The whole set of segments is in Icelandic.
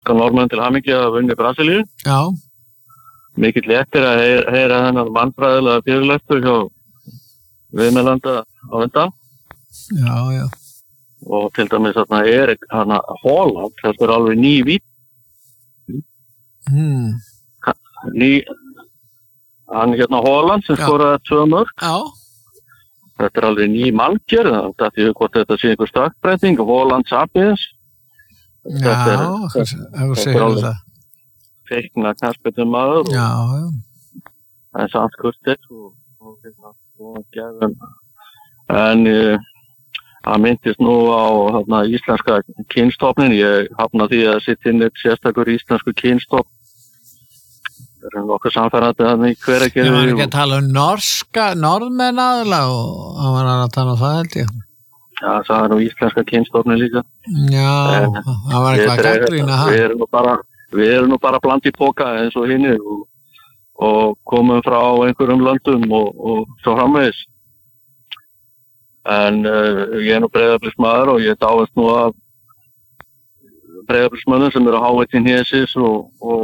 Norðmenn til hamingju að vunni Brasilíu. Já. Mikill léttir að heyra þennan mannfræðilega fyrirlestur hjá viðmælanda á undan. Já. Og til dæmis þarna Holland, þetta alveg ný víti. Hann Holland sem skoraði 2 mörk. Já. Þetta alveg ný manngjörð, þetta er hvort þetta sé einhver stökkbreyting, Holland Sapiens. Þetta er alveg feikna knattspyrnu maður og það er samt kurteis og gefum. En hann myndist nú á íslenska kynstofnin, ég hafna því að sitt inn eitt sérstakur íslensku kynstofn. Það er nokkuð samfærandi þannig hver að gera. Ég var ekki að tala norðmenn aðalega og hann var að tala það held ég. Já, það er nú íslenska kynstofni líka. Já, það var eitthvað gagnrýna það. Við erum nú bara bland í póka eins og hinir og komum frá einhverjum löndum og svo framvegis. En ég er nú Breiðabliksmaður og ég dáist nú af Breiðabliksmönnum sem eru hávættin hésis og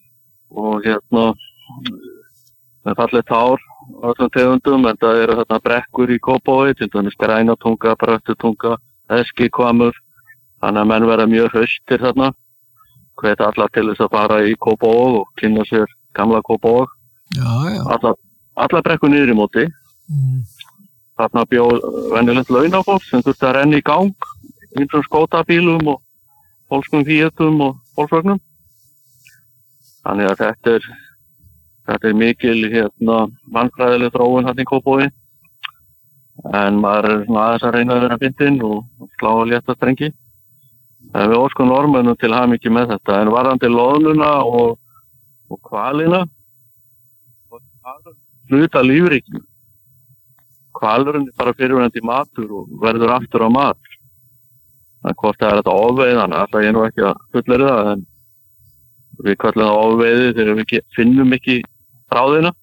með fallegt hár á þessum tegundum, en það eru brekkur í Kópavogi, til dæmis Grænatunga, Bröttutunga, Eskihvammur, þannig að menn verða mjög hraustir þarna. Hvet allar til þess að fara í Kópavog og kynna sér gamla Kópavog. Já. Allar brekkur niður í móti. Þarna bjó venjulegt launafólk sem þurfti að renna í gang, ýmsum skótabílum og pólskum Fiatum og Volkswagenum. Þannig að þetta er mikil mannfræðileg þróun í Kópavogi. En maður er aðeins að reyna að vera fyndinn og slá að létta strengi. Við óskum Norðmönnum til hamingju með þetta, en varðandi loðnuna og hvalina hluta lífríkinu. Hvalurinn er bara fyrirverandi matur og verður aftur á mat. En hvort það er þetta ofveiðan, alltaf ég nú ekki að fullera það, en við kallum það ofveiði þegar við finnum ekki bráðina.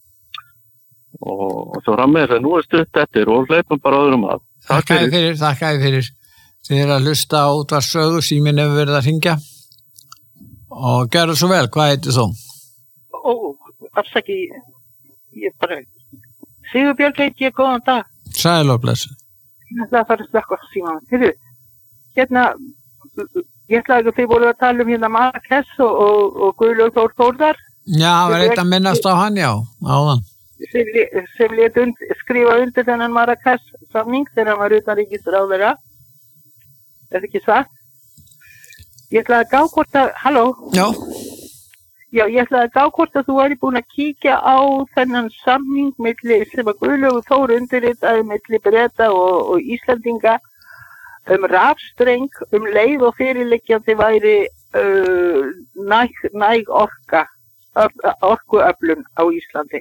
Og svo frammeðis að nú er stutt eftir og hleypum bara öðrum að. Þakka þér fyrir. Þið er að hlusta á útvarpssögu, síminn hefur verið að hringja. Og gerðu svo vel, hvað heitir þú? Afsaki, ég bara... Sigurbjörg heiti ég, góðan dag. Sæl og blessu. Ég ætla að fara að slökka símann. Heyrðu, ég ætla að þið voru að tala Marrakesh og Guðlaug Þór Þórðar. Já, það var eitt að minnast á hann, já, áðan. Sem lét skrifa undir þennan Marrakesh samning þegar hann var utanríkisráðherra. Er það ekki satt? Ég ætla að gá hvort að... Halló? Já. Já, ég ætla að gá hvort að þú væri búin að kíkja á þennan samning sem að Guðlaug Þór undirritaði milli Breta og Íslendinga rafstreng leið og fyrirliggjandi væri næg orkuöflun á Íslandi.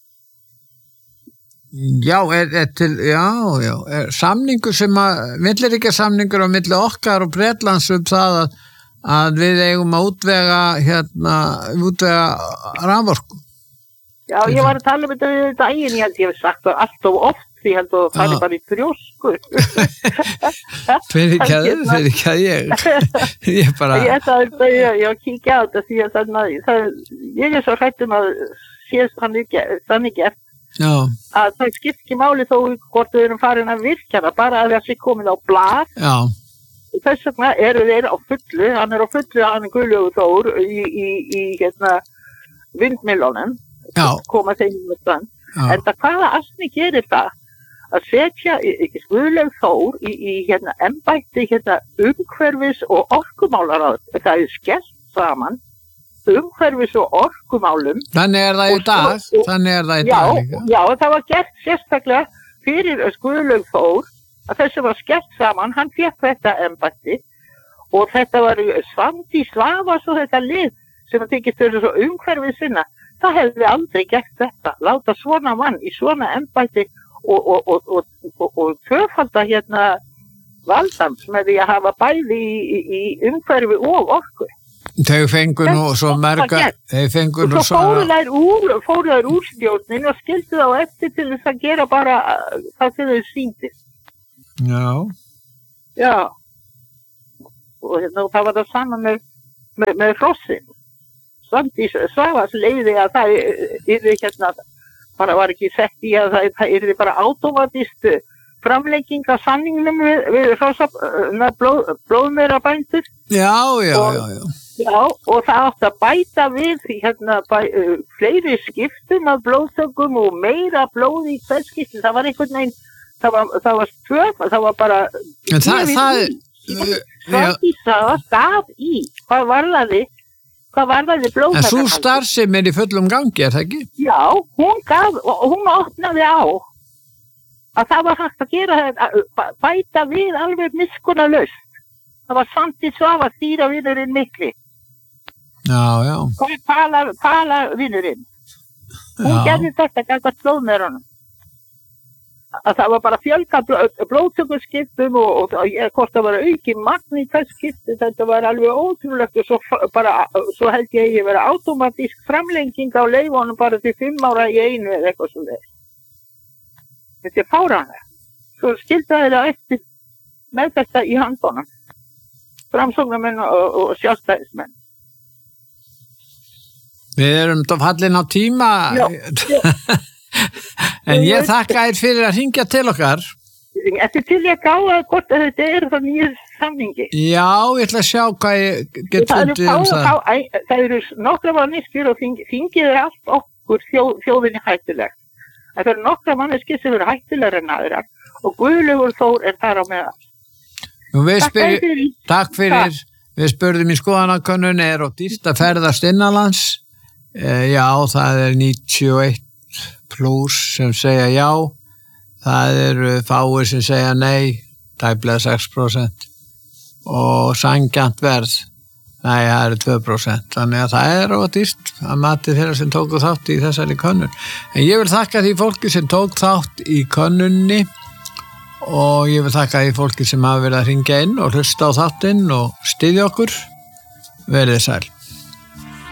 Já, er samningur sem milliríkjasamningur á milli okkar og Bretlands það að við eigum að útvega raforku. Já, ég var að tala um þetta við daginn, ég held ég hef sagt það allt og oft, ég held að það er bara í þrjósku. Fyrir ekki að ég bara... Ég ætla að kíkja á þetta því að ég er svo hrættum að sé þannig gert. Já. Að það skipt ekki máli þó hvort við erum farin að virkja það, bara að það sé komið á blað. Já. Þess vegna eru þeir á fullu, hann er Guðlaugur Þór í vindmyllunum, koma þeim í stand. En hvaða asni gerir það að setja Guðlaug Þór í embætti umhverfis og orkumálaráð, það er skellt saman. Umhverfis og orkumálum. Þannig er það í dag. Já, það var gert sérstaklega fyrir Guðlaug Þór að þessu var skellt saman, hann fékk þetta embætti og þetta var Svandís Svavars og þetta lið sem að þykist þau svo umhverfis sinna. Það hefði aldrei gert þetta, láta svona mann í svona embætti og tvöfalda valdans með því að hafa bæði í umhverfi og orku. Þau fengur nú svo marga... Og svo fóru þær úr stjórnin og skildu þá eftir til þess að gera bara það sem þau sýndist. Já. Já. Og það var það saman með með hrossin. Svandís Svavas leiði að það yrði hérna, bara var ekki sett í að það yrði bara automatist framlenging af samningnum við blóðmeira bændur. Já. Já, og það átti að bæta við hérna fleiri skiptum af blóðtökum og meira blóð í hvern skiptum. Það var einhvern veginn, það var bara... En Svandís Svavas gaf í, hvað varðaði blóðtökum. En svo starfsemi í fullum gangi, það ekki? Já, hún opnaði á að það var hægt að gera þetta, bæta við alveg miskunnarlaust. Það var Svandís Svavas dýravinurinn mikli. Já. Hvað talar vinurinn? Hún gerði þetta gagnvart blóðmerunum. Að það var bara fjölga blóðtökurskiptum og hvort það var auki magn í þess skiptum, þetta var alveg ótrúlegt og svo held ég vera automatísk framlenging á leyfunum bara til 5 ára í einu eða eitthvað svo þess. Þetta fáránlega. Svo skildaði það eftir með þetta í handunum. Framsóknarmenn og sjálfstæðismenn. Við erum fallin á tíma. Já. En ég þakka þér fyrir að hringja til okkar. Þetta til ég gáða hvort að þetta það nýjur samningi. Já, ég ætla að sjá hvað ég get fundið það. Það eru nokkra manneskjur og þingið allt okkur þjóðinni hættulegt. Það eru nokkra manneskjur sem eru hættulegar en aðrar og Guðlaugur Þór þar á meðal. Takk fyrir. Við spurðum í skoðanakönnun og dýrt að ferðast innanlands. Já, það 91 plus sem segja já. Það eru fáir sem segja nei, tæplega 6%. Og sanngjarnt verð, nei, það 2%. Þannig að það ódýrt að mati þeirra sem tóku þátt í þessari könnun. En ég vil þakka því fólki sem tók þátt í könnunni og ég vil þakka því fólki sem hafa verið að hringja inn og hlusta á þáttinn og styðja okkur. Verið sæl.